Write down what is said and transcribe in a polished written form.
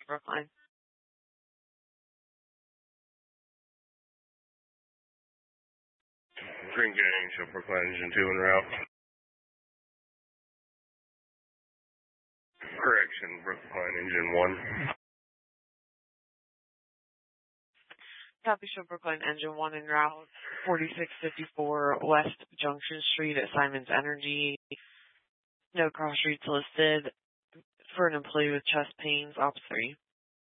Brookline. Green Gang, show Brookline engine 2 en route. Correction, Brookline engine 1. Copy, show Brookline engine 1 en route. 4654 West Junction Street at Simon's Energy. No cross streets listed for an employee with chest pains, Op 3.